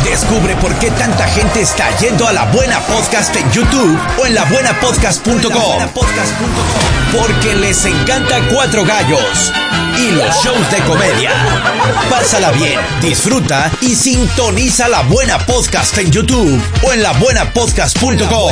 Descubre por qué tanta gente está yendo a La Buena Podcast en YouTube o en labuenapodcast.com. Porque les encanta Cuatro Gallos y los shows de comedia. Pásala bien, disfruta y sintoniza La Buena Podcast en YouTube o en labuenapodcast.com.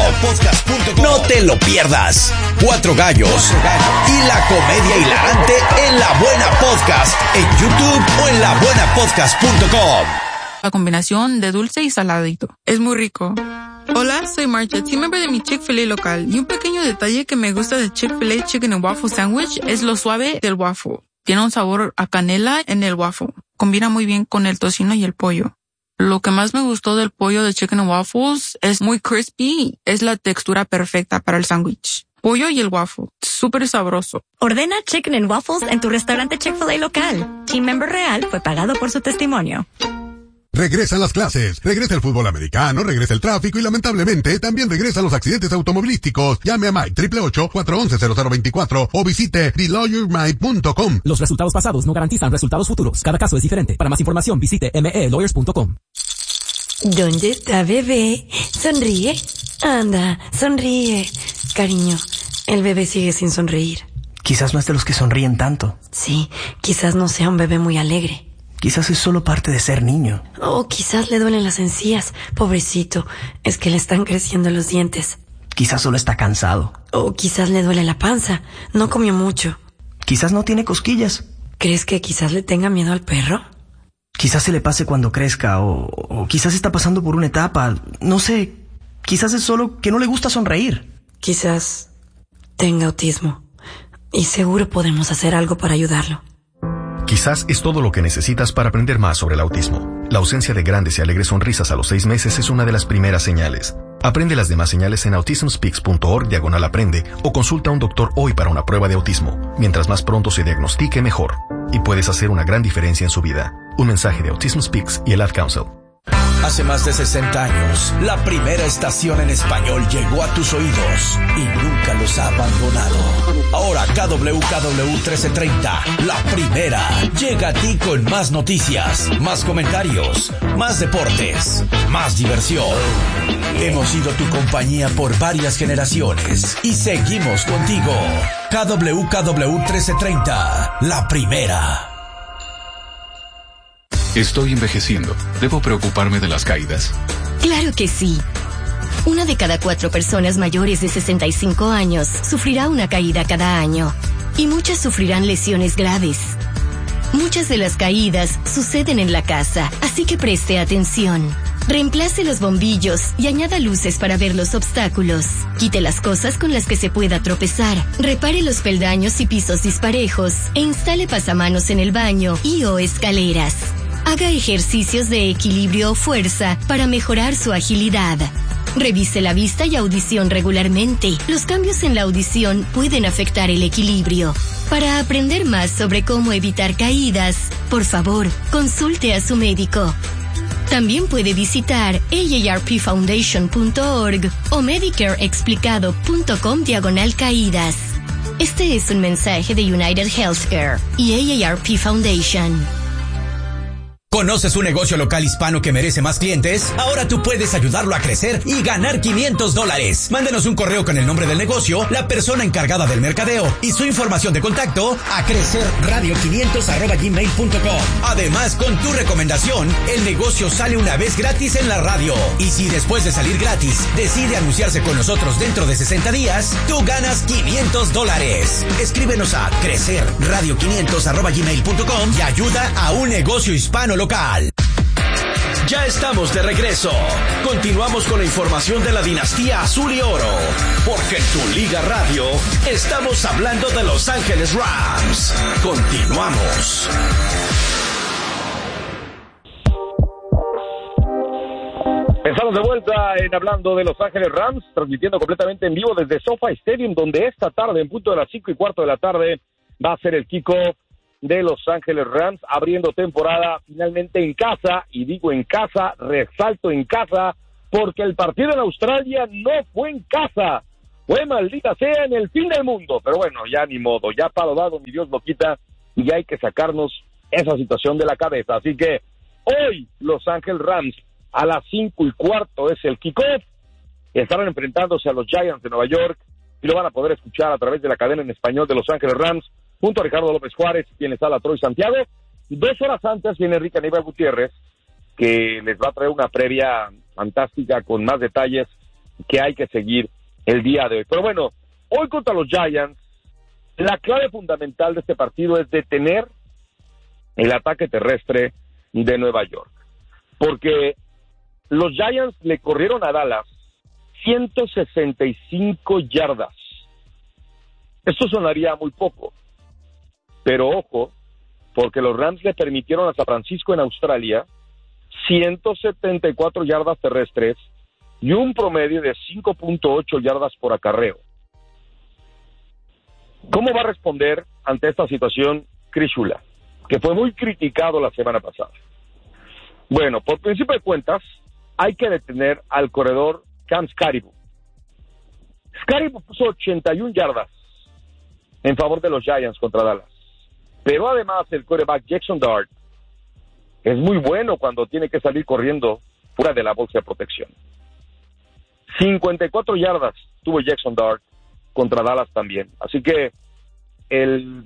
No te lo pierdas. Cuatro Gallos y la comedia hilarante en La Buena Podcast en YouTube o en labuenapodcast.com. La combinación de dulce y saladito. Es muy rico. Hola, soy Marta, team member de mi Chick-fil-A local. Y un pequeño detalle que me gusta de Chick-fil-A Chicken and Waffle Sandwich es lo suave del waffle. Tiene un sabor a canela en el waffle. Combina muy bien con el tocino y el pollo. Lo que más me gustó del pollo de Chicken and Waffles es muy crispy. Es la textura perfecta para el sándwich. Pollo y el waffle. Súper sabroso. Ordena Chicken and Waffles en tu restaurante Chick-fil-A local. Team member real fue pagado por su testimonio. Regresan las clases, regresa el fútbol americano, regresa el tráfico y lamentablemente también regresan los accidentes automovilísticos. Llame a Mike 888-411-0024 o visite TheLawyerMike.com. Los resultados pasados no garantizan resultados futuros. Cada caso es diferente. Para más información visite melawyers.com. ¿Dónde está bebé? Sonríe. Anda, sonríe. Cariño, el bebé sigue sin sonreír. Quizás no es de los que sonríen tanto. Sí, quizás no sea un bebé muy alegre. Quizás es solo parte de ser niño. O quizás le duelen las encías. Pobrecito, es que le están creciendo los dientes. Quizás solo está cansado. O quizás le duele la panza. No comió mucho. Quizás no tiene cosquillas. ¿Crees que quizás le tenga miedo al perro? Quizás se le pase cuando crezca o quizás está pasando por una etapa. No sé, quizás es solo que no le gusta sonreír. Quizás tenga autismo. Y seguro podemos hacer algo para ayudarlo. Quizás es todo lo que necesitas para aprender más sobre el autismo. La ausencia de grandes y alegres sonrisas a los 6 meses es una de las primeras señales. Aprende las demás señales en autismspeaks.org/aprende o consulta a un doctor hoy para una prueba de autismo. Mientras más pronto se diagnostique, mejor. Y puedes hacer una gran diferencia en su vida. Un mensaje de Autism Speaks y el Ad Council. Hace más de 60 años, la primera estación en español llegó a tus oídos y nunca los ha abandonado. Ahora KWKW 1330, la primera, llega a ti con más noticias, más comentarios, más deportes, más diversión. Hemos sido tu compañía por varias generaciones y seguimos contigo. KWKW 1330, la primera. Estoy envejeciendo. ¿Debo preocuparme de las caídas? Claro que sí. 1 de cada 4 personas mayores de 65 años sufrirá una caída cada año. Y muchas sufrirán lesiones graves. Muchas de las caídas suceden en la casa, así que preste atención. Reemplace los bombillos y añada luces para ver los obstáculos. Quite las cosas con las que se pueda tropezar. Repare los peldaños y pisos disparejos e instale pasamanos en el baño y o escaleras. Haga ejercicios de equilibrio o fuerza para mejorar su agilidad. Revise la vista y audición regularmente. Los cambios en la audición pueden afectar el equilibrio. Para aprender más sobre cómo evitar caídas, por favor, consulte a su médico. También puede visitar aarpfoundation.org o medicareexplicado.com/caídas. Este es un mensaje de United Healthcare y AARP Foundation. ¿Conoces un negocio local hispano que merece más clientes? Ahora tú puedes ayudarlo a crecer y ganar $500. Mándenos un correo con el nombre del negocio, la persona encargada del mercadeo y su información de contacto a crecerradio500@gmail.com. Además, con tu recomendación, el negocio sale una vez gratis en la radio. Y si después de salir gratis decide anunciarse con nosotros dentro de 60 días, tú ganas $500. Escríbenos a crecerradio500@gmail.com y ayuda a un negocio hispano local. Ya estamos de regreso. Continuamos con la información de la dinastía Azul y Oro, porque en tu Liga Radio estamos hablando de Los Ángeles Rams. Continuamos. Estamos de vuelta en Hablando de Los Ángeles Rams, transmitiendo completamente en vivo desde SoFi Stadium, donde esta tarde, en punto de las 5:15 de la tarde, va a ser el kickoff de Los Ángeles Rams, abriendo temporada finalmente en casa, y digo en casa, resalto en casa, porque el partido en Australia no fue en casa, fue maldita sea en el fin del mundo, pero bueno, ya ni modo, ya palo dado, ni Dios lo quita, y hay que sacarnos esa situación de la cabeza, así que hoy Los Ángeles Rams a las 5:15 es el kickoff. Estarán enfrentándose a los Giants de Nueva York y lo van a poder escuchar a través de la cadena en español de Los Ángeles Rams junto a Ricardo López Juárez, quien les habla Troy Santiago. 2 horas antes viene Enrique Aníbal Gutiérrez, que les va a traer una previa fantástica con más detalles que hay que seguir el día de hoy. Pero bueno, hoy contra los Giants, la clave fundamental de este partido es detener el ataque terrestre de Nueva York. Porque los Giants le corrieron a Dallas 165 yardas. Esto sonaría muy poco, pero ojo, porque los Rams le permitieron a San Francisco en Australia 174 yardas terrestres y un promedio de 5.8 yardas por acarreo. ¿Cómo va a responder ante esta situación Chris Shula, que fue muy criticado la semana pasada? Bueno, por principio de cuentas, hay que detener al corredor Cam Skaribu. Skaribu puso 81 yardas en favor de los Giants contra Dallas. Pero además el quarterback Jackson Dart es muy bueno cuando tiene que salir corriendo fuera de la bolsa de protección. 54 yardas tuvo Jackson Dart contra Dallas también. Así que el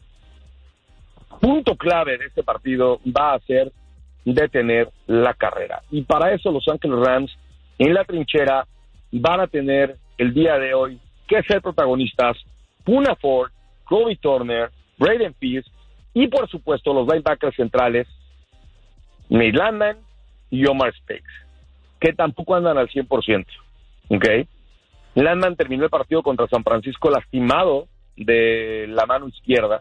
punto clave de este partido va a ser detener la carrera. Y para eso los Ángeles Rams en la trinchera van a tener el día de hoy que ser protagonistas. Poona Ford, Kobe Turner, Braden Pierce y por supuesto los linebackers centrales Nate Landman y Omar Speights, que tampoco andan al 100%. ¿Okay? Landman terminó el partido contra San Francisco lastimado de la mano izquierda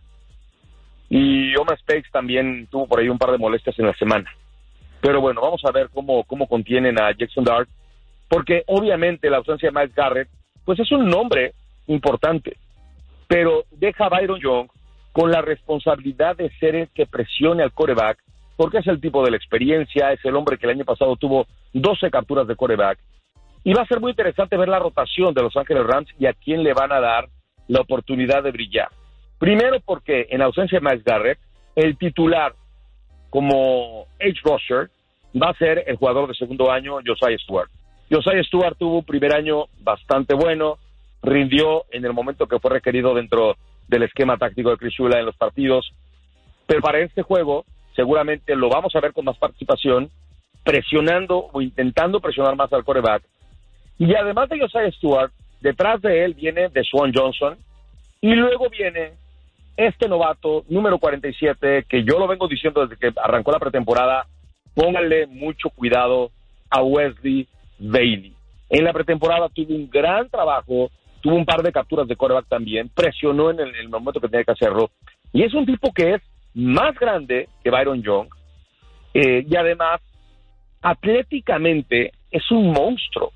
y Omar Speights también tuvo por ahí un par de molestias en la semana. Pero bueno, vamos a ver cómo contienen a Jackson Dart, porque obviamente la ausencia de Myles Garrett pues es un nombre importante, pero deja a Byron Young con la responsabilidad de ser el que presione al quarterback, porque es el tipo de la experiencia, es el hombre que el año pasado tuvo 12 capturas de quarterback, y va a ser muy interesante ver la rotación de Los Ángeles Rams y a quién le van a dar la oportunidad de brillar. Primero porque en ausencia de Myles Garrett, el titular como edge rusher va a ser el jugador de segundo año, Josiah Stewart. Josiah Stewart tuvo un primer año bastante bueno, rindió en el momento que fue requerido dentro del esquema táctico de Chris Shula en los partidos, pero para este juego seguramente lo vamos a ver con más participación, presionando o intentando presionar más al quarterback. Y además de Josiah Stewart, detrás de él viene Deshaun Johnson, y luego viene este novato, número 47, que yo lo vengo diciendo desde que arrancó la pretemporada, pónganle mucho cuidado a Wesley Bailey. En la pretemporada tuvo un gran trabajo, tuvo un par de capturas de quarterback también, presionó en el momento que tenía que hacerlo, y es un tipo que es más grande que Byron Young, y además, atléticamente, es un monstruo.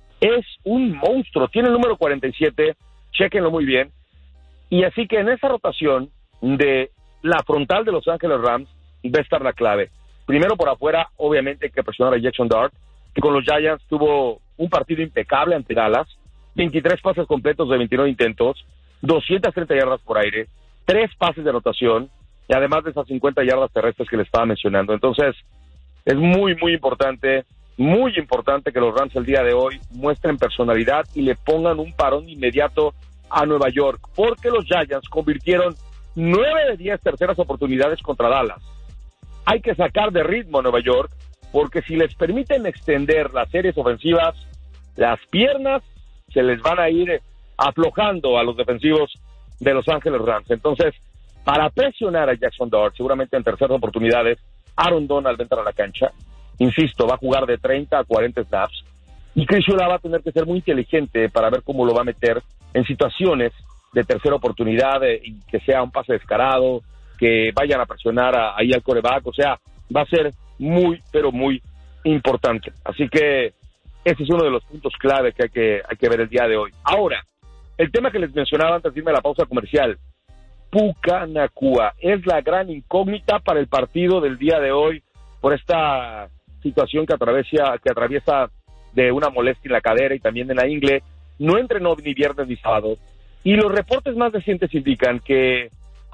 Tiene el número 47, chéquenlo muy bien, y así que en esa rotación de la frontal de Los Ángeles Rams va a estar la clave. Primero por afuera, obviamente hay que presionar a Jackson Dart, que con los Giants tuvo un partido impecable ante Dallas, 23 pases completos de 29 intentos, 230 yardas por aire, 3 pases de anotación, y además de esas 50 yardas terrestres que le estaba mencionando. Entonces, es muy, muy importante que los Rams el día de hoy muestren personalidad y le pongan un parón inmediato a Nueva York, porque los Giants convirtieron 9 de 10 terceras oportunidades contra Dallas. Hay que sacar de ritmo a Nueva York, porque si les permiten extender las series ofensivas, las piernas se les van a ir aflojando a los defensivos de Los Ángeles Rams. Entonces, para presionar a Jackson Dart, seguramente en terceras oportunidades, Aaron Donald va a entrar a la cancha. Insisto, va a jugar de 30 a 40 snaps. Y Chris Shula va a tener que ser muy inteligente para ver cómo lo va a meter en situaciones de tercera oportunidad, y que sea un pase descarado, que vayan a presionar ahí al quarterback. O sea, va a ser muy, pero muy importante. Así que ese es uno de los puntos clave que hay que ver el día de hoy. Ahora, el tema que les mencionaba antes de irme a la pausa comercial, Puka Nacua es la gran incógnita para el partido del día de hoy por esta situación que atraviesa de una molestia en la cadera y también en la ingle. No entrenó ni viernes ni sábado, y los reportes más recientes indican que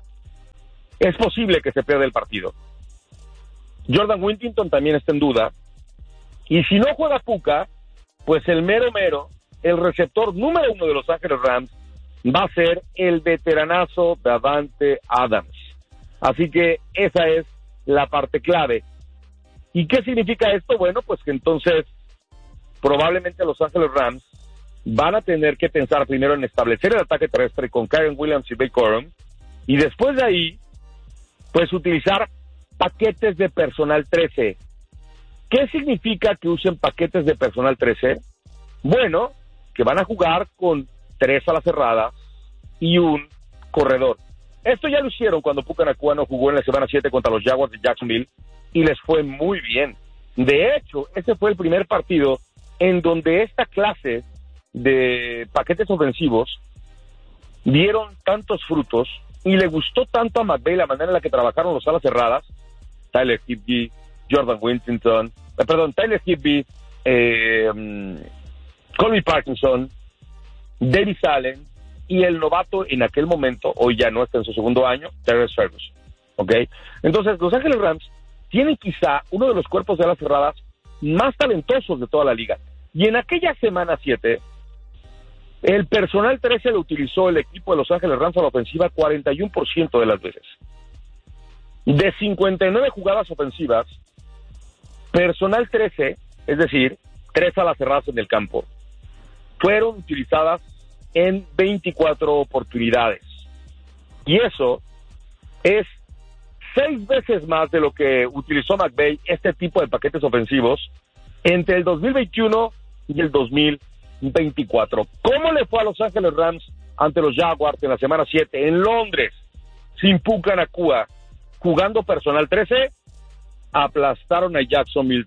es posible que se pierda el partido. Jordan Whittington también está en duda, Y si no juega Puka, pues el mero, el receptor número 1 de Los Ángeles Rams va a ser el veteranazo Davante Adams. Así que esa es la parte clave. ¿Y qué significa esto? Bueno, pues que entonces probablemente Los Ángeles Rams van a tener que pensar primero en establecer el ataque terrestre con Kyren Williams y Blake Corum, y después de ahí, pues utilizar paquetes de personal 13. ¿Qué significa que usen paquetes de personal 13? Bueno, que van a jugar con 3 alas cerradas y un corredor. Esto ya lo hicieron cuando Puka Nacua no jugó en la semana 7 contra los Jaguars de Jacksonville y les fue muy bien. De hecho, ese fue el primer partido en donde esta clase de paquetes ofensivos dieron tantos frutos y le gustó tanto a McVay la manera en la que trabajaron los alas cerradas, Tyler Higbee, Colby Parkinson, Davis Allen y el novato en aquel momento, hoy ya no está en su segundo año, Terrence Ferguson. ¿Ok? Entonces, Los Ángeles Rams tienen quizá uno de los cuerpos de alas cerradas más talentosos de toda la liga. Y en aquella semana 7, el personal 13 lo utilizó el equipo de Los Ángeles Rams a la ofensiva 41% de las veces. De 59 jugadas ofensivas, personal 13, es decir, 3 alas cerradas en el campo, fueron utilizadas en 24 oportunidades. Y eso es 6 veces más de lo que utilizó McVay este tipo de paquetes ofensivos entre el 2021 y el 2024. ¿Cómo le fue a Los Ángeles Rams ante los Jaguars en la semana 7 en Londres, sin Puka Nacua, jugando personal 13? Aplastaron a Jacksonville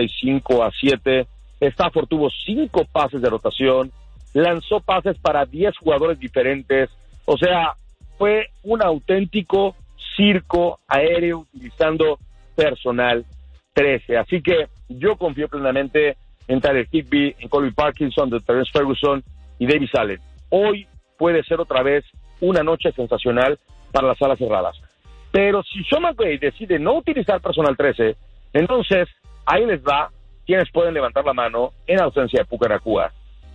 35-7. Stafford tuvo 5 pases de rotación, lanzó pases para 10 jugadores diferentes. O sea, fue un auténtico circo aéreo utilizando personal 13. Así que yo confío plenamente en Tyler Higbee, en Colby Parkinson, de Terrence Ferguson y Davis Allen. Hoy puede ser otra vez una noche sensacional para las alas cerradas. Pero si Sean McVay decide no utilizar personal 13, entonces ahí les va quienes pueden levantar la mano en ausencia de Puka Nacua.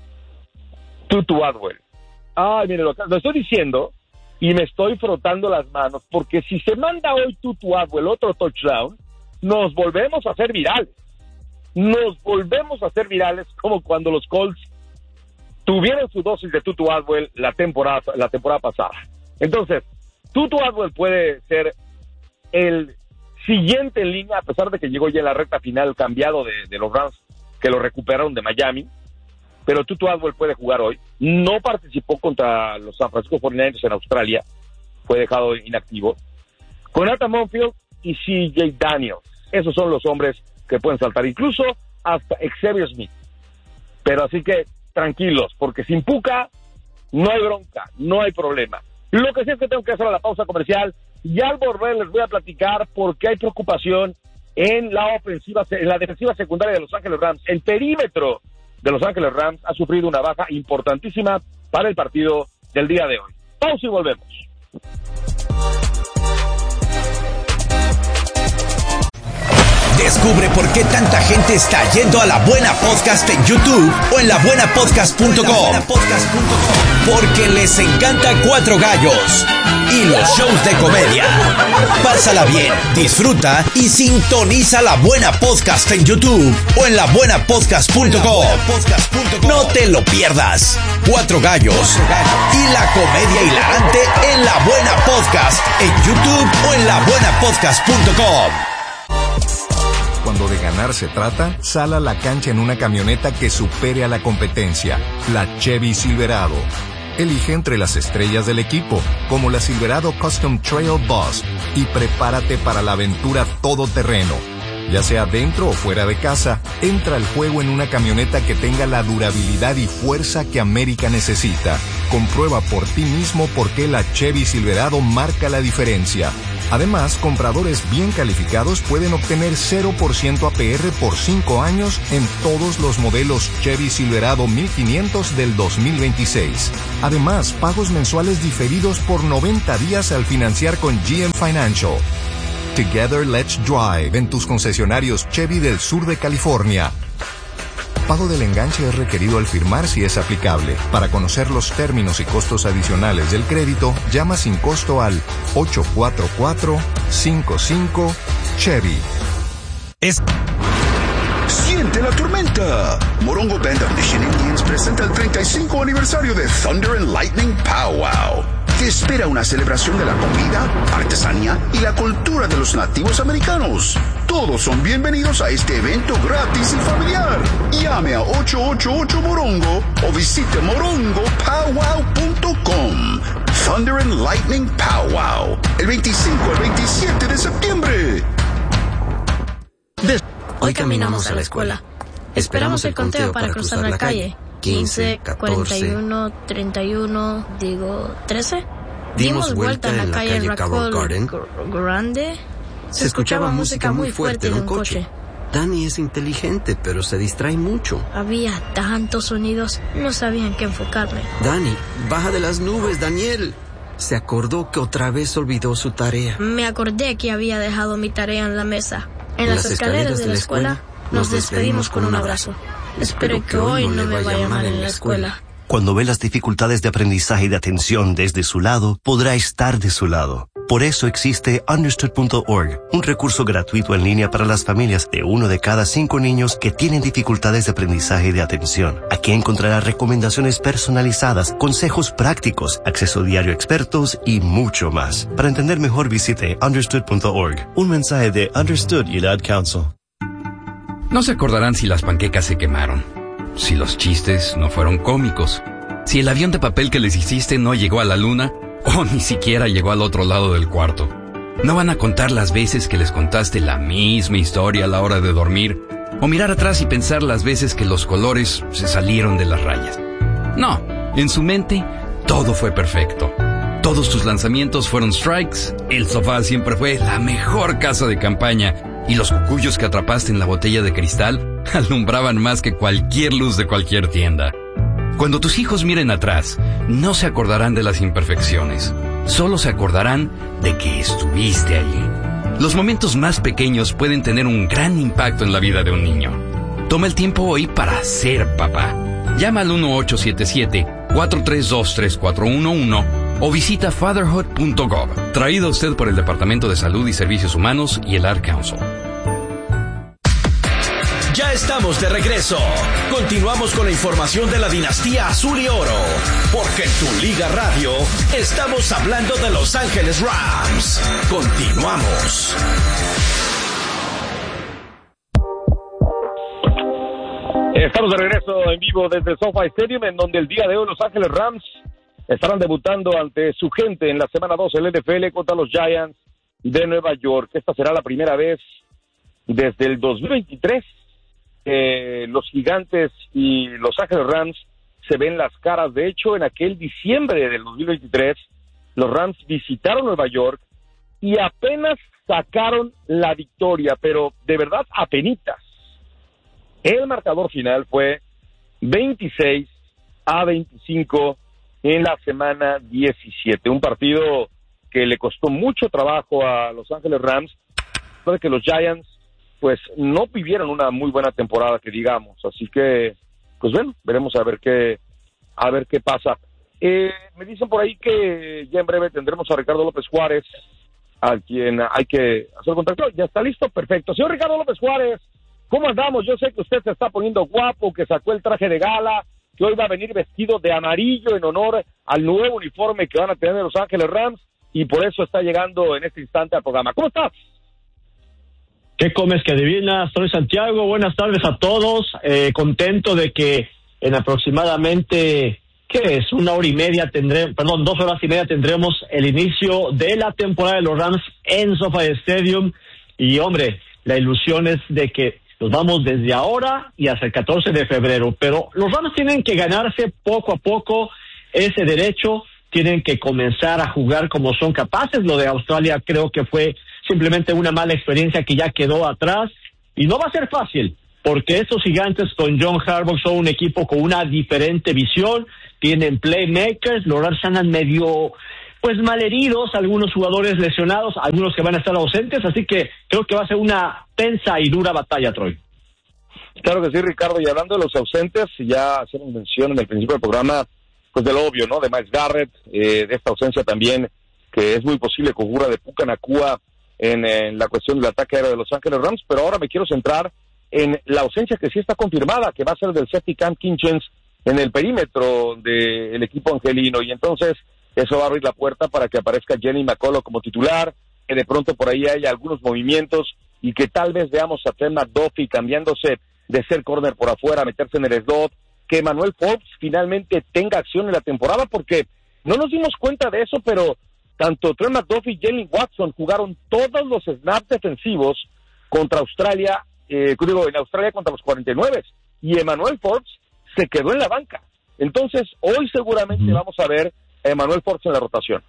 Tutu Atwell. Ay, mire, lo estoy diciendo y me estoy frotando las manos, porque si se manda hoy Tutu Atwell otro touchdown, nos volvemos a hacer virales. Nos volvemos a hacer virales como cuando los Colts tuvieron su dosis de Tutu Atwell la temporada pasada. Entonces, Tutu Atwell puede ser el siguiente en línea, a pesar de que llegó ya en la recta final cambiado de los Rams, que lo recuperaron de Miami, pero Tutu Atwell puede jugar hoy. No participó contra los San Francisco 49ers en Australia, fue dejado inactivo. Con Jonathan Monfield y CJ Daniels, esos son los hombres que pueden saltar, incluso hasta Xavier Smith. Pero así que tranquilos, porque sin Puka no hay bronca, no hay problema. Lo que sí es que tengo que hacer a la pausa comercial, y al volver les voy a platicar por qué hay preocupación en la ofensiva, en la defensiva secundaria de Los Ángeles Rams. El perímetro de Los Ángeles Rams ha sufrido una baja importantísima para el partido del día de hoy. Pausa y volvemos. Descubre por qué tanta gente está yendo a La Buena Podcast en YouTube o en labuenapodcast.com. Porque les encanta Cuatro Gallos y los shows de comedia. Pásala bien, disfruta y sintoniza La Buena Podcast en YouTube o en labuenapodcast.com. No te lo pierdas. Cuatro Gallos y la comedia hilarante en La Buena Podcast en YouTube o en labuenapodcast.com. Cuando de ganar se trata, sal a la cancha en una camioneta que supere a la competencia, la Chevy Silverado. Elige entre las estrellas del equipo, como la Silverado Custom Trail Bus, y prepárate para la aventura todoterreno. Ya sea dentro o fuera de casa, entra al juego en una camioneta que tenga la durabilidad y fuerza que América necesita. Comprueba por ti mismo por qué la Chevy Silverado marca la diferencia. Además, compradores bien calificados pueden obtener 0% APR por 5 años en todos los modelos Chevy Silverado 1500 del 2026. Además, pagos mensuales diferidos por 90 días al financiar con GM Financial. Together Let's Drive en tus concesionarios Chevy del sur de California. pago del enganche es requerido al firmar si es aplicable. Para conocer los términos y costos adicionales del crédito, llama sin costo al 844-55-CHEVY. Siente la tormenta. Morongo Band of Mission Indians presenta el 35 aniversario de Thunder and Lightning Powwow. Te espera una celebración de la comida, artesanía y la cultura de los nativos americanos. Todos son bienvenidos a este evento gratis y familiar. Llame a 888-MORONGO o visite morongopowwow.com. Thunder and Lightning Powwow, el 25 al 27 de septiembre. Hoy caminamos a la escuela. Esperamos el conteo para cruzar la calle. 15, 41, 31, 13. Dimos vuelta en la calle Raccoon Grande. Se escuchaba música muy fuerte de un coche. Danny es inteligente, pero se distrae mucho. Había tantos sonidos, no sabía en qué enfocarme. Danny, baja de las nubes, Daniel. Se acordó que otra vez olvidó su tarea. Me acordé que había dejado mi tarea en la mesa. En las escaleras de la escuela nos despedimos con un abrazo. Espero que hoy no me vaya mal en la escuela. Cuando ve las dificultades de aprendizaje y de atención desde su lado, podrá estar de su lado. Por eso existe Understood.org, un recurso gratuito en línea para las familias de 1 de cada 5 niños que tienen dificultades de aprendizaje y de atención. Aquí encontrará recomendaciones personalizadas, consejos prácticos, acceso diario a expertos y mucho más. Para entender mejor, visite Understood.org. Un mensaje de Understood y el Ad Council. No se acordarán si las panquecas se quemaron, si los chistes no fueron cómicos, si el avión de papel que les hiciste no llegó a la luna o ni siquiera llegó al otro lado del cuarto. No van a contar las veces que les contaste la misma historia a la hora de dormir o mirar atrás y pensar las veces que los colores se salieron de las rayas. No, en su mente todo fue perfecto. Todos tus lanzamientos fueron strikes, el sofá siempre fue la mejor casa de campaña y los cucuyos que atrapaste en la botella de cristal alumbraban más que cualquier luz de cualquier tienda. Cuando tus hijos miren atrás, no se acordarán de las imperfecciones, solo se acordarán de que estuviste allí. Los momentos más pequeños pueden tener un gran impacto en la vida de un niño. Toma el tiempo hoy para ser papá. Llama al 1877-432-3411 o visita fatherhood.gov. Traído a usted por el Departamento de Salud y Servicios Humanos y el Ad Council. Ya estamos de regreso. Continuamos con la información de la dinastía Azul y Oro, porque en Tu Liga Radio estamos hablando de Los Ángeles Rams. Continuamos. Estamos de regreso en vivo desde el SoFi Stadium, en donde el día de hoy Los Ángeles Rams estarán debutando ante su gente en la semana 2 del NFL contra los Giants de Nueva York. Esta será la primera vez desde el 2023 que los Gigantes y Los Ángeles Rams se ven las caras. De hecho, en aquel diciembre del 2023, los Rams visitaron Nueva York y apenas sacaron la victoria, pero de verdad apenitas. El marcador final fue 26-25 en la semana 17. Un partido que le costó mucho trabajo a Los Ángeles Rams, porque los Giants pues no vivieron una muy buena temporada, que digamos. Así que, pues bueno, veremos a ver qué pasa. Me dicen por ahí que ya en breve tendremos a Ricardo López Juárez, a quien hay que hacer contacto. ¿Ya está listo? Perfecto. Señor Ricardo López Juárez, ¿cómo andamos? Yo sé que usted se está poniendo guapo, que sacó el traje de gala, que hoy va a venir vestido de amarillo en honor al nuevo uniforme que van a tener Los Ángeles Rams, y por eso está llegando en este instante al programa. ¿Cómo estás? ¿Qué comes que adivinas? Soy Santiago, buenas tardes a todos. Contento de que en aproximadamente, ¿qué es? 2 horas y media tendremos el inicio de la temporada de los Rams en SoFi Stadium. Y hombre, la ilusión es de que nos vamos desde ahora y hasta el 14 de febrero. Pero los Rams tienen que ganarse poco a poco ese derecho, tienen que comenzar a jugar como son capaces. Lo de Australia creo que fue simplemente una mala experiencia que ya quedó atrás, y no va a ser fácil, porque estos Gigantes con John Harbaugh son un equipo con una diferente visión, tienen playmakers, los Rams andan medio malheridos, algunos jugadores lesionados, algunos que van a estar ausentes, así que creo que va a ser una tensa y dura batalla, Troy. Claro que sí, Ricardo, y hablando de los ausentes, ya hacemos mención en el principio del programa, pues de lo obvio, ¿no? De Myles Garrett, de esta ausencia también, que es muy posible que ocurra de Puka Nacua en la cuestión del ataque aéreo de Los Ángeles Rams, pero ahora me quiero centrar en la ausencia que sí está confirmada, que va a ser del safety Cam Kinchens en el perímetro del equipo angelino, y entonces eso va a abrir la puerta para que aparezca Jenny McCullough como titular, que de pronto por ahí haya algunos movimientos, y que tal vez veamos a Trent McDuffie cambiándose de ser corner por afuera, meterse en el slot, que Emmanuel Forbes finalmente tenga acción en la temporada, porque no nos dimos cuenta de eso, pero tanto Trent McDuffie y Jalen Watson jugaron todos los snaps defensivos contra Australia, en Australia contra los 49, y Emmanuel Forbes se quedó en la banca. Entonces, hoy seguramente vamos a ver a Emmanuel Forbes en la rotación.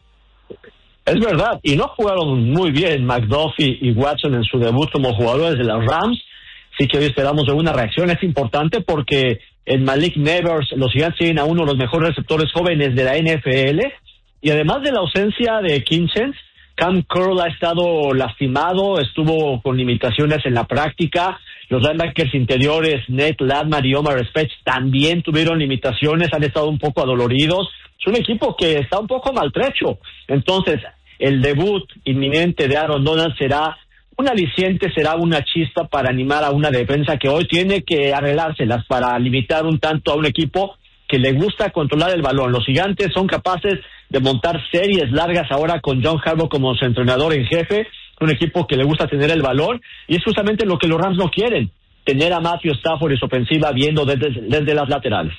Es verdad, y no jugaron muy bien McDuffie y Watson en su debut como jugadores de los Rams. Sí que hoy esperamos de una reacción. Es importante porque en Malik Neighbors los Gigantes tienen a uno de los mejores receptores jóvenes de la NFL, y además de la ausencia de Kinchens, Cam Curl ha estado lastimado, estuvo con limitaciones en la práctica. Los linebackers interiores Nate Ladman y Omar Spech también tuvieron limitaciones, han estado un poco adoloridos. Es un equipo que está un poco maltrecho. Entonces, el debut inminente de Aaron Donald será un aliciente, será una chispa para animar a una defensa que hoy tiene que arreglárselas para limitar un tanto a un equipo que le gusta controlar el balón. Los Gigantes son capaces de montar series largas ahora con John Harbaugh como su entrenador en jefe, un equipo que le gusta tener el balón, y es justamente lo que los Rams no quieren, tener a Matthew Stafford y su ofensiva viendo desde las laterales.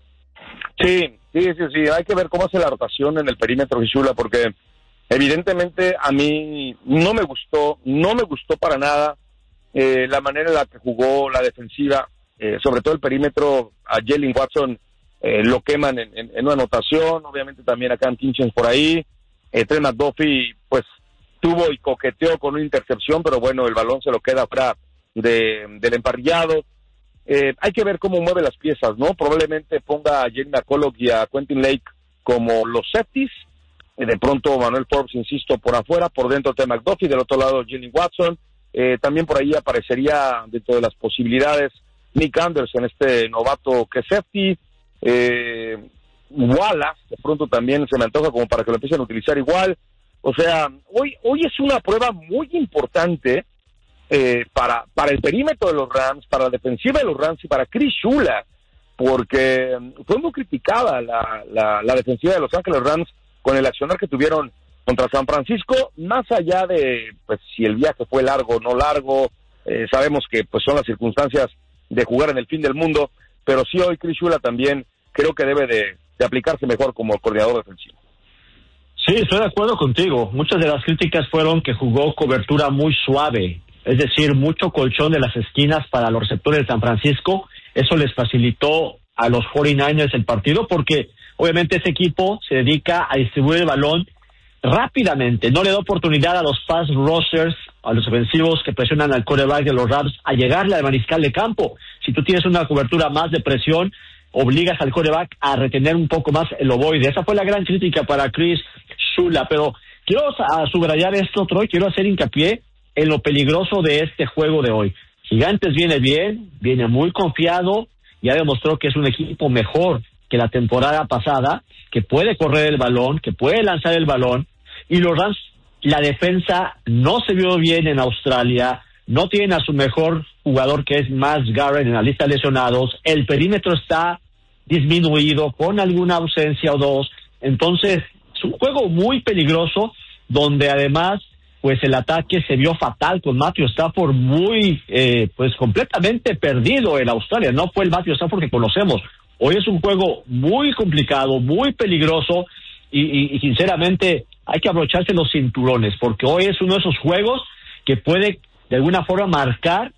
Sí, hay que ver cómo hace la rotación en el perímetro, Gishula, porque evidentemente a mí no me gustó para nada la manera en la que jugó la defensiva, sobre todo el perímetro. A Jalen Watson lo queman en una anotación, obviamente también a Cam Kinchens por ahí. Trent McDuffie pues tuvo y coqueteó con una intercepción, pero bueno, el balón se lo queda fuera del emparrillado. Hay que ver cómo mueve las piezas, ¿no? Probablemente ponga a Jenny McCullough y a Quentin Lake como los safeties. De pronto Manuel Forbes, insisto, por afuera, por dentro de McDuffie, del otro lado Jalen Watson. También por ahí aparecería dentro de las posibilidades Nick Anderson, este novato que es safety. Wallace, de pronto también se me antoja como para que lo empiecen a utilizar igual. O sea, hoy es una prueba muy importante para el perímetro de los Rams, para la defensiva de los Rams y para Chris Shula, porque fue muy criticada la defensiva de Los Ángeles Rams con el accionar que tuvieron contra San Francisco, más allá de pues si el viaje fue largo o no largo. Sabemos que pues son las circunstancias de jugar en el fin del mundo, pero sí hoy Chris Shula también creo que debe de aplicarse mejor como coordinador defensivo. Sí, estoy de acuerdo contigo. Muchas de las críticas fueron que jugó cobertura muy suave, es decir, mucho colchón de las esquinas para los receptores de San Francisco. Eso les facilitó a los 49ers el partido porque obviamente ese equipo se dedica a distribuir el balón rápidamente. No le da oportunidad a los pass rushers, a los ofensivos que presionan al quarterback de los Rams a llegarle al mariscal de campo. Si tú tienes una cobertura más de presión, obligas al quarterback a retener un poco más el ovoide. Esa fue la gran crítica para Chris Shula, pero quiero subrayar esto, Troy, quiero hacer hincapié en lo peligroso de este juego de hoy. Gigantes viene bien, viene muy confiado, ya demostró que es un equipo mejor que la temporada pasada, que puede correr el balón, que puede lanzar el balón, y los Rams, la defensa no se vio bien en Australia, no tienen a su mejor jugador que es Myles Garrett en la lista de lesionados, el perímetro está disminuido con alguna ausencia o dos. Entonces es un juego muy peligroso donde además pues el ataque se vio fatal con Matthew Stafford muy pues completamente perdido en Australia. No fue el Matthew Stafford que conocemos. Hoy es un juego muy complicado, muy peligroso y sinceramente hay que abrocharse los cinturones porque hoy es uno de esos juegos que puede de alguna forma marcar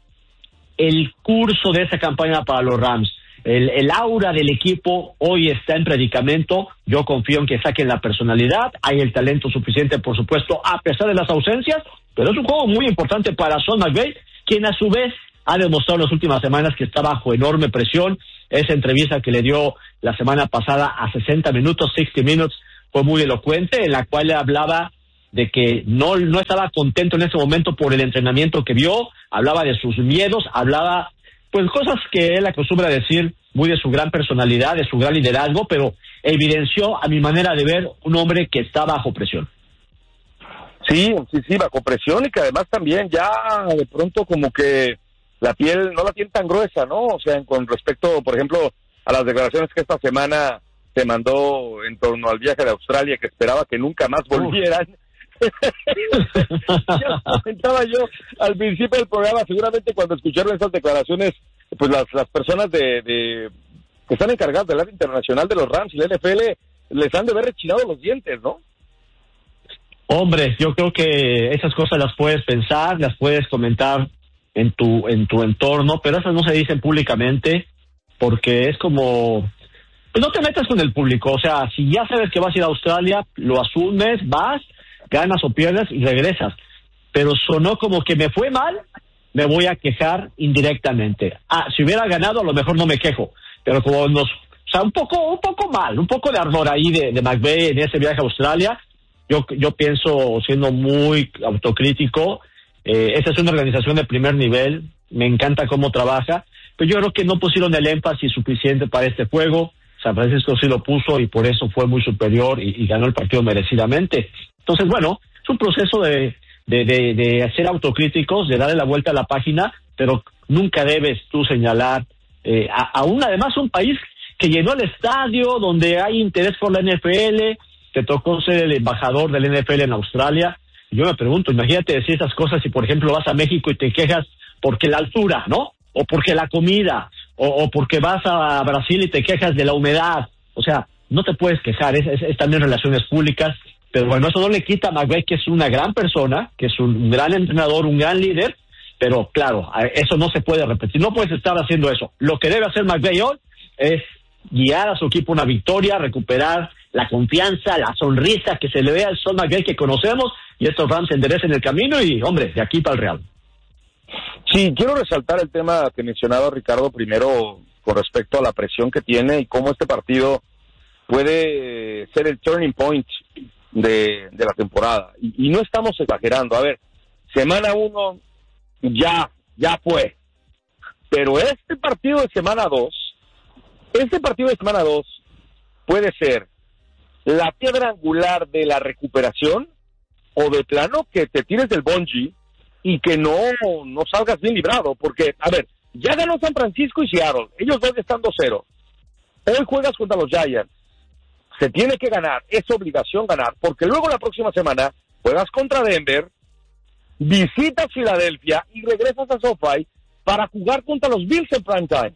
el curso de esta campaña para los Rams. El aura del equipo hoy está en predicamento. Yo confío en que saquen la personalidad. Hay el talento suficiente, por supuesto, a pesar de las ausencias. Pero es un juego muy importante para Sean McVay, quien a su vez ha demostrado en las últimas semanas que está bajo enorme presión. Esa entrevista que le dio la semana pasada a 60 minutos, 60 Minutes, fue muy elocuente, en la cual le hablaba de que no estaba contento en ese momento por el entrenamiento que vio, hablaba de sus miedos, hablaba pues cosas que él acostumbra a decir, muy de su gran personalidad, de su gran liderazgo, pero evidenció, a mi manera de ver, un hombre que está bajo presión. Sí, bajo presión, y que además también ya de pronto como que la piel no la tiene tan gruesa, ¿no? O sea, con respecto, por ejemplo, a las declaraciones que esta semana se mandó en torno al viaje de Australia, que esperaba que nunca más volvieran. Ya comentaba yo al principio del programa, seguramente cuando escucharon esas declaraciones, pues las personas que están encargadas del área internacional de los Rams y la NFL les han de haber rechinado los dientes, ¿no? Hombre, yo creo que esas cosas las puedes pensar, las puedes comentar en tu entorno, pero esas no se dicen públicamente, porque es como, pues no te metas con el público. O sea, si ya sabes que vas a ir a Australia, lo asumes, vas, ganas o pierdes y regresas. Pero sonó como que me fue mal, me voy a quejar indirectamente. Si hubiera ganado, a lo mejor no me quejo, pero como o sea, un poco mal, un poco de ardor ahí de McVay en ese viaje a Australia. Yo pienso, siendo muy autocrítico, esta es una organización de primer nivel, me encanta cómo trabaja, pero yo creo que no pusieron el énfasis suficiente para este juego. San Francisco sí lo puso y por eso fue muy superior y ganó el partido merecidamente. Entonces, bueno, es un proceso de ser autocríticos, de darle la vuelta a la página, pero nunca debes tú señalar además un país que llenó el estadio, donde hay interés por la NFL. Te tocó ser el embajador del NFL en Australia. Yo me pregunto, imagínate decir esas cosas si, por ejemplo, vas a México y te quejas porque la altura, ¿no? O porque la comida, o porque vas a Brasil y te quejas de la humedad. O sea, no te puedes quejar, es también relaciones públicas. Pero bueno, eso no le quita a McVay, que es una gran persona, que es un gran entrenador, un gran líder, pero claro, eso no se puede repetir. No puedes estar haciendo eso. Lo que debe hacer McVay hoy es guiar a su equipo a una victoria, recuperar la confianza, la sonrisa que se le ve al Sean McVay que conocemos, y estos Rams se enderecen el camino y, hombre, de aquí para el Real. Sí, quiero resaltar el tema que mencionaba Ricardo primero con respecto a la presión que tiene y cómo este partido puede ser el turning point de la temporada. Y no estamos exagerando. A ver, semana 1 ya fue. Pero este partido de semana 2 puede ser la piedra angular de la recuperación, o de plano que te tires del bungee y que no salgas bien librado, porque, a ver, ya ganó San Francisco y Seattle, ellos dos están 2-0, hoy juegas contra los Giants, se tiene que ganar, es obligación ganar, porque luego la próxima semana juegas contra Denver, visitas Filadelfia y regresas a SoFi para jugar contra los Bills en prime time.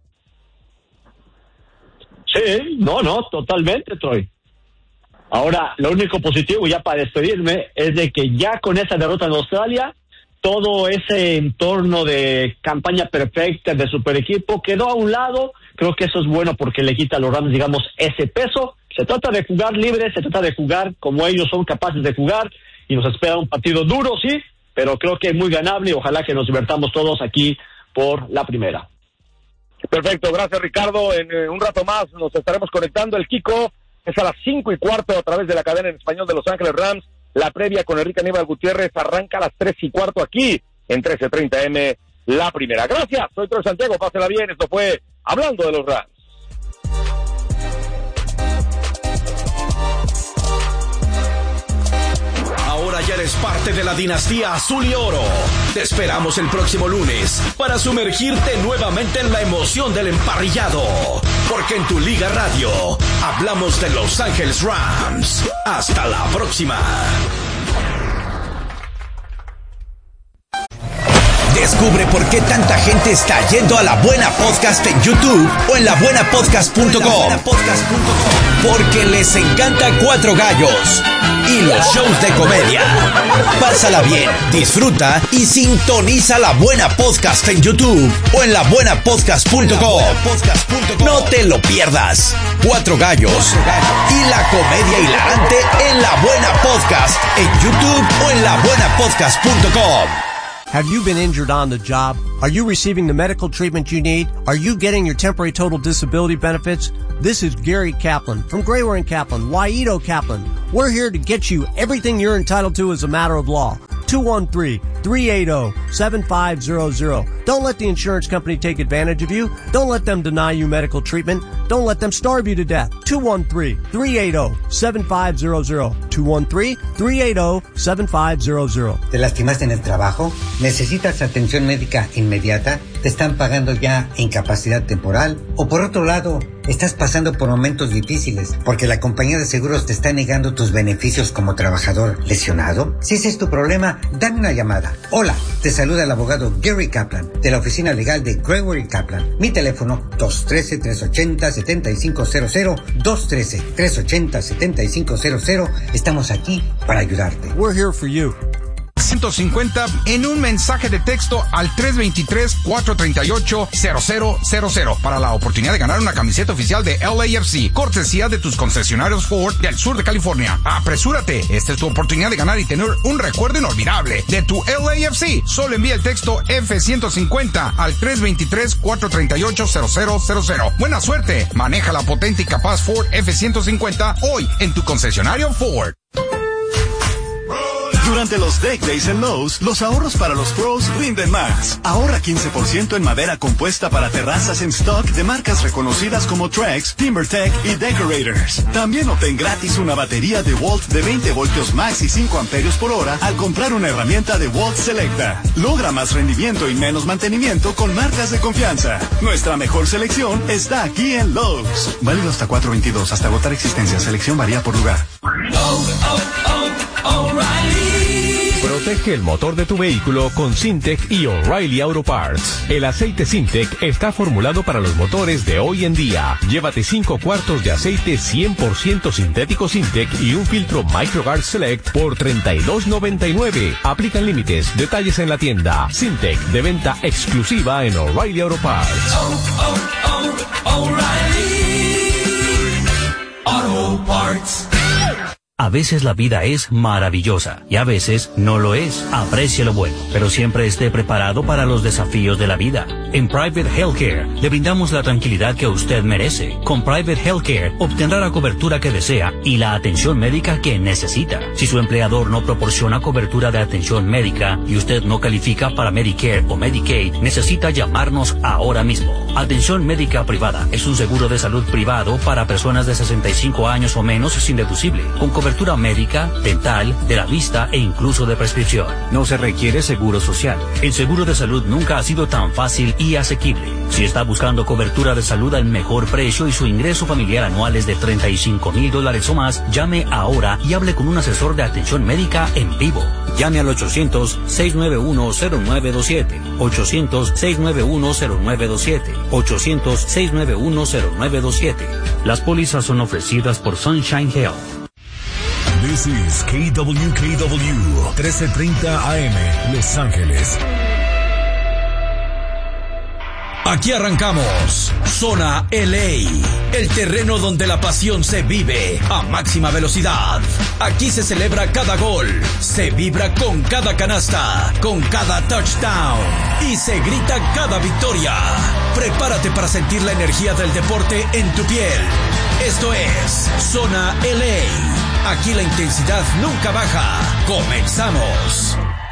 Sí, no, totalmente, Troy. Ahora, lo único positivo, ya para despedirme, es de que ya con esa derrota en Australia, todo ese entorno de campaña perfecta, de super equipo, quedó a un lado. Creo que eso es bueno porque le quita a los Rams, digamos, ese peso. Se trata de jugar libre, se trata de jugar como ellos son capaces de jugar, y nos espera un partido duro, sí, pero creo que es muy ganable y ojalá que nos divertamos todos aquí por la primera. Perfecto, gracias Ricardo. En un rato más nos estaremos conectando. El kickoff es a las 5:15 a través de la cadena en español de Los Ángeles Rams. La previa con Enrique Aníbal Gutiérrez arranca a las 3:15 aquí en 1330M, la primera. Gracias, soy Troy Santiago, pásenla bien. Esto fue Hablando de los Rams. Ahora ya eres parte de la dinastía Azul y Oro. Te esperamos el próximo lunes para sumergirte nuevamente en la emoción del emparrillado. Porque en tu Liga Radio hablamos de Los Ángeles Rams. Hasta la próxima. Descubre por qué tanta gente está yendo a La Buena Podcast en YouTube o en labuenapodcast.com. Porque les encanta Cuatro Gallos y los shows de comedia. Pásala bien, disfruta y sintoniza La Buena Podcast en YouTube o en labuenapodcast.com. No te lo pierdas. Cuatro Gallos y la comedia hilarante en La Buena Podcast en YouTube o en labuenapodcast.com. Have you been injured on the job? Are you receiving the medical treatment you need? Are you getting your temporary total disability benefits? This is Gary Kaplan from Grayware & Kaplan, Waito Kaplan. We're here to get you everything you're entitled to as a matter of law. 213-380-7500. Don't let the insurance company take advantage of you. Don't let them deny you medical treatment. Don't let them starve you to death. 213-380-7500. 213-380-7500. ¿Te lastimaste en el trabajo? ¿Necesitas atención médica inmediata? ¿Te están pagando ya incapacidad temporal? O por otro lado, estás pasando por momentos difíciles porque la compañía de seguros te está negando tus beneficios como trabajador lesionado. Si ese es tu problema, dame una llamada. Hola, te saluda el abogado Gary Kaplan de la oficina legal de Gregory Kaplan. Mi teléfono 213-380-7500, 213-380-7500. Estamos aquí para ayudarte. We're here for you. 150 en un mensaje de texto al 323-438-0000 para la oportunidad de ganar una camiseta oficial de LAFC, cortesía de tus concesionarios Ford del sur de California. Apresúrate, esta es tu oportunidad de ganar y tener un recuerdo inolvidable de tu LAFC. Solo envía el texto F150 al 323-438-0000. Buena suerte, maneja la potente y capaz Ford F150 hoy en tu concesionario Ford. Durante los Deck Days en Lowe's, los ahorros para los pros rinden más. Ahorra 15% en madera compuesta para terrazas en stock de marcas reconocidas como Trex, TimberTech y Decorators. También obtén gratis una batería de Volt de 20 voltios max y 5 amperios por hora al comprar una herramienta de Volt Selecta. Logra más rendimiento y menos mantenimiento con marcas de confianza. Nuestra mejor selección está aquí en Lowe's. Válido hasta 4/22, hasta agotar existencia. Selección varía por lugar. Protege el motor de tu vehículo con Syntec y O'Reilly Auto Parts. El aceite Syntec está formulado para los motores de hoy en día. Llévate 5 cuartos de aceite 100% sintético Syntec y un filtro MicroGuard Select por $32.99. Aplican límites. Detalles en la tienda. Syntec, de venta exclusiva en O'Reilly Auto Parts. O'Reilly Auto Parts. A veces la vida es maravillosa y a veces no lo es. Aprecie lo bueno, pero siempre esté preparado para los desafíos de la vida. En Private Healthcare le brindamos la tranquilidad que usted merece. Con Private Healthcare obtendrá la cobertura que desea y la atención médica que necesita. Si su empleador no proporciona cobertura de atención médica y usted no califica para Medicare o Medicaid, necesita llamarnos ahora mismo. Atención médica privada es un seguro de salud privado para personas de 65 años o menos sin deducible, con cobertura médica, dental, de la vista e incluso de prescripción. No se requiere seguro social. El seguro de salud nunca ha sido tan fácil y asequible. Si está buscando cobertura de salud al mejor precio y su ingreso familiar anual es de $35,000 o más, llame ahora y hable con un asesor de atención médica en vivo. Llame al 800-691-0927. 800-691-0927. 800-691-0927. Las pólizas son ofrecidas por Sunshine Health. This is KWKW 1330 AM, Los Ángeles. Aquí arrancamos Zona LA, el terreno donde la pasión se vive a máxima velocidad. Aquí se celebra cada gol, se vibra con cada canasta, con cada touchdown y se grita cada victoria. Prepárate para sentir la energía del deporte en tu piel. Esto es Zona LA. Aquí la intensidad nunca baja. Comenzamos.